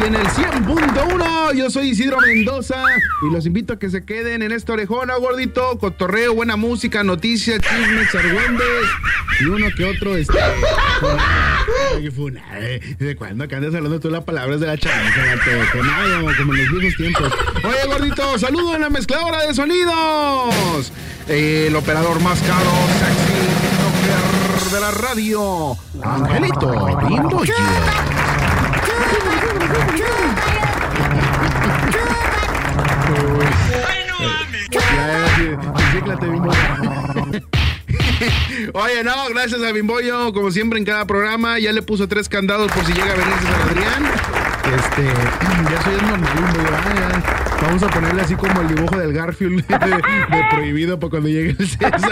en el 100.1. Yo soy Isidro Mendoza y los invito a que se queden en esta orejona, gordito. Cotorreo, buena música, noticias, chismes, argüendes y uno que otro, ¿de cuándo que andas hablando tú las palabras de la chaviza, como en los viejos tiempos? Oye, gordito, saludo en la mezcladora de sonidos. El operador más caro, sexy, de la radio, Angelito Bimboyo. Oye, no, gracias a Bimboyo, como siempre en cada programa, ya le puso 3 candados por si llega a venirse San Adrián. Ya soy el normal, ya. Vamos a ponerle así como el dibujo del Garfield de prohibido para cuando llegue el César.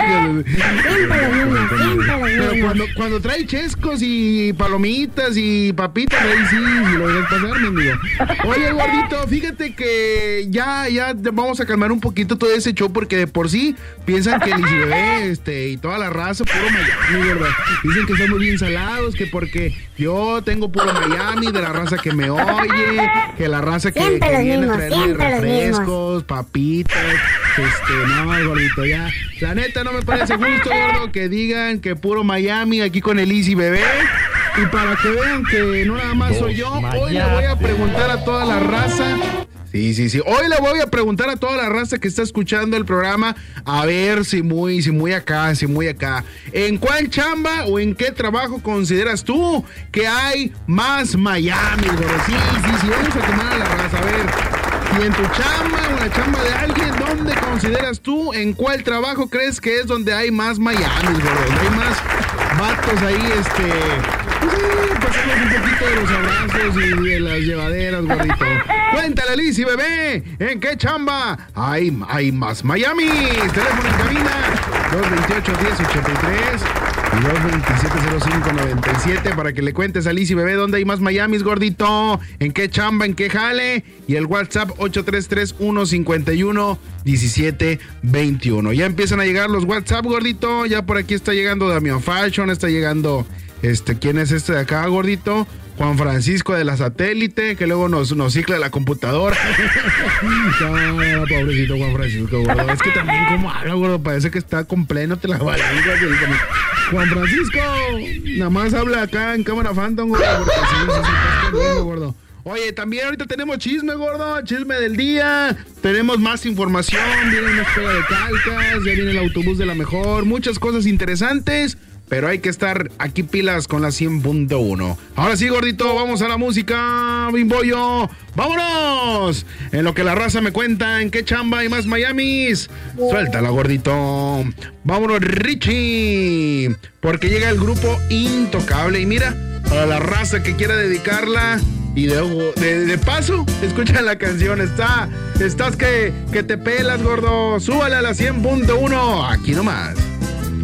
Pero cuando trae chescos y palomitas y papitas, ahí sí lo dejas pasar, mendigo. Oye, gordito, fíjate que ya vamos a calmar un poquito todo ese show, porque de por sí piensan que el Easy Bebé y toda la raza puro Miami, ¿verdad? Dicen que somos bien salados, que porque yo tengo puro Miami, de la raza que me oye, que la raza que viene a traerme refrescos, papitas, no, gordito, ya. La neta no me parece justo, gordo, que digan que puro Miami aquí con el Easy Bebé. Y para que vean que no nada más soy yo, hoy le voy a preguntar a toda la raza. Sí. Hoy le voy a preguntar a toda la raza que está escuchando el programa, a ver si muy acá. ¿En cuál chamba o en qué trabajo consideras tú que hay más Miami, gordo? Sí, vamos a tomar a la raza, a ver. Y en tu chamba o en la chamba de alguien, ¿dónde consideras tú, en cuál trabajo crees que es donde hay más Miami, gordo? Donde hay más vatos ahí, pasamos un poquito de los abrazos y de las llevaderas, gordito. Cuéntale, Lizy Bebé, ¿en qué chamba hay más Miami? Teléfono en cabina, 228-1083 y 227-0597 para que le cuentes a Lizy Bebé dónde hay más Miamis, gordito, en qué chamba, en qué jale, y el WhatsApp 833-151-1721. Ya empiezan a llegar los WhatsApp, gordito, ya por aquí está llegando Damian Fashion, está llegando, ¿quién es este de acá, gordito? Juan Francisco de la Satélite, que luego nos cicla la computadora. No, pobrecito Juan Francisco, gordo. Es que también como habla, gordo, parece que está con pleno te la vale. Juan Francisco, nada más habla acá en cámara Phantom, gordo, porque sí, gordo. Oye, también ahorita tenemos chisme, gordo, chisme del día, tenemos más información, viene una escuela de calcas, ya viene el autobús de la mejor, muchas cosas interesantes. Pero hay que estar aquí pilas con la 100.1. Ahora sí, gordito, vamos a la música, Bimboyo. ¡Vámonos! En lo que la raza me cuenta, ¿en qué chamba hay más Miamis? Suéltala, gordito. Vámonos, Richie. Porque llega el grupo Intocable. Y mira, para la raza que quiera dedicarla. Y de paso, escucha la canción. Estás que te pelas, gordo. Súbale a la 100.1. Aquí nomás.